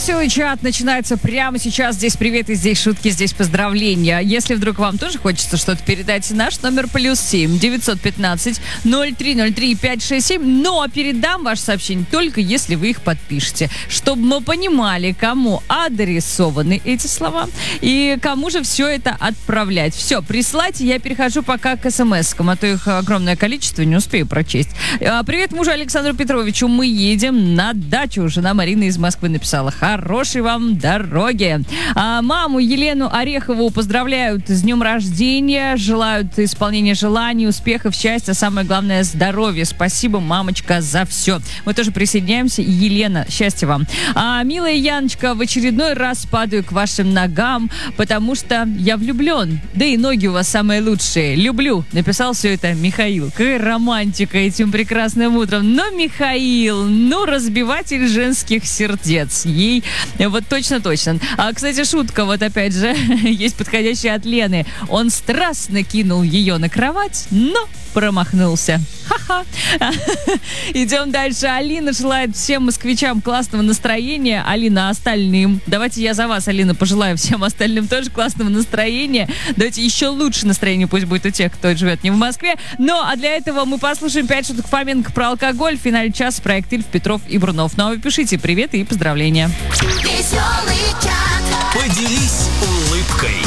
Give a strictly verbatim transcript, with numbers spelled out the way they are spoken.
веселый чат начинается прямо сейчас. Здесь приветы, здесь шутки, здесь поздравления. Если вдруг вам тоже хочется что-то передать, наш номер плюс семь девятьсот пятнадцать ноль три ноль три пять шесть семь. Но передам ваше сообщение только если вы их подпишете, чтобы мы понимали, кому адресованы эти слова и кому же все это отправлять. Все, прислать. Я перехожу пока к смс-кам, а то их огромное количество, не успею прочесть. Привет мужу Александру Петровичу. Мы едем на дачу. Жена Марина из Москвы написала: хорошей вам дороги. А маму Елену Орехову поздравляют с днем рождения, желают исполнения желаний, успехов, счастья, самое главное здоровья. Спасибо, мамочка, за все. Мы тоже присоединяемся. Елена, счастья вам. А, милая Яночка, в очередной раз падаю к вашим ногам, потому что я влюблен. Да и ноги у вас самые лучшие. Люблю. Написал все это Михаил. Какая романтика этим прекрасным утром. Но Михаил, ну, разбиватель женских сердец. Ей вот точно-точно. А, кстати, шутка, вот опять же, есть подходящая от Лены. Он страстно кинул ее на кровать, но промахнулся. Ха-ха. Идем дальше. Алина желает всем москвичам классного настроения. Алина, остальным. Давайте я за вас, Алина, пожелаю всем остальным тоже классного настроения. Давайте еще лучше настроение пусть будет у тех, кто живет не в Москве. Ну, а для этого мы послушаем пять шуток Фоменко про алкоголь. В финале часа проект Ильф, Петров и Брунов. Ну, а вы пишите привет и поздравления. Веселый чат. Поделись улыбкой.